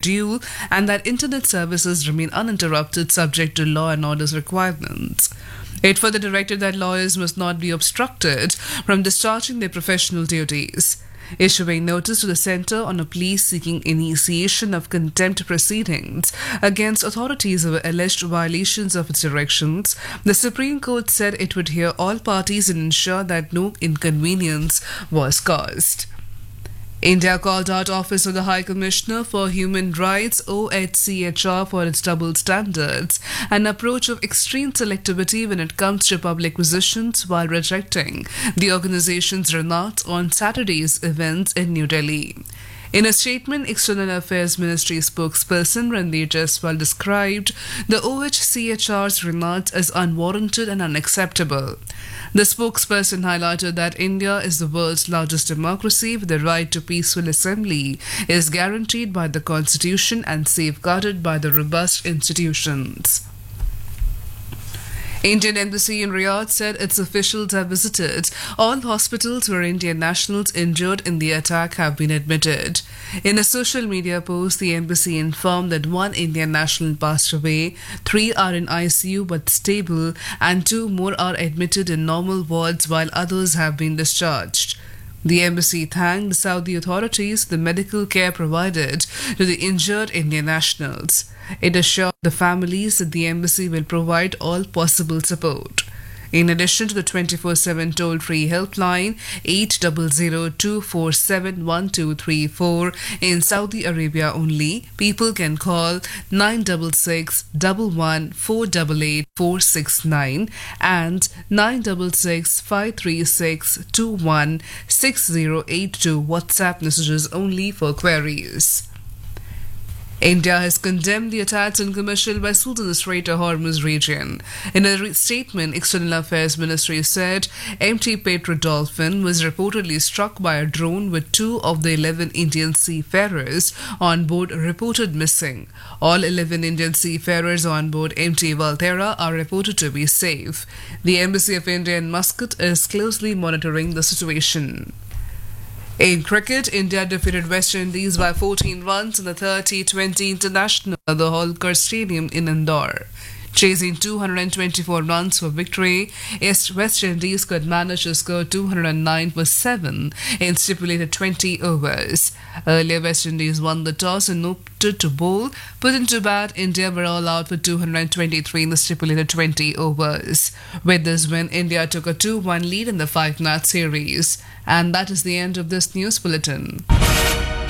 schedule and that internet services remain uninterrupted subject to law and order's requirements. It further directed that lawyers must not be obstructed from discharging their professional duties. Issuing notice to the centre on a plea seeking initiation of contempt proceedings against authorities over alleged violations of its directions, the Supreme Court said it would hear all parties and ensure that no inconvenience was caused. India called out Office of the High Commissioner for Human Rights OHCHR for its double standards, an approach of extreme selectivity when it comes to public positions, while rejecting the organization's renounce on Saturday's events in New Delhi. In a statement, External Affairs Ministry spokesperson Ranveer Jaiswal described the OHCHR's renounce as unwarranted and unacceptable. The spokesperson highlighted that India is the world's largest democracy, with the right to peaceful assembly is guaranteed by the Constitution and safeguarded by the robust institutions. Indian Embassy in Riyadh said its officials have visited all hospitals where Indian nationals injured in the attack have been admitted. In a social media post, the embassy informed that one Indian national passed away, 3 are in ICU but stable, and 2 more are admitted in normal wards while others have been discharged. The embassy thanked the Saudi authorities for the medical care provided to the injured Indian nationals. It assured the families that the embassy will provide all possible support. In addition to the 24/7 toll-free helpline 800-247-1234 in Saudi Arabia only, people can call 966 11 488 469 and 966 536 21 6082 WhatsApp messages only for queries. India has condemned the attacks on commercial vessels in the Strait of Hormuz region. In a statement, External Affairs Ministry said MT Petro Dolphin was reportedly struck by a drone with 2 of the 11 Indian seafarers on board reported missing. All 11 Indian seafarers on board MT Valterra are reported to be safe. The Embassy of India in Muscat is closely monitoring the situation. In cricket, India defeated West Indies by 14 runs in the 30-20 international at the Holkar Stadium in Indore. Chasing 224 runs for victory, West Indies could manage to score 209 for 7 in stipulated 20 overs. Earlier, West Indies won the toss and opted to bowl. Put into bat, India were all out for 223 in the stipulated 20 overs. With this win, India took a 2-1 lead in the 5-match series. And that is the end of this news bulletin.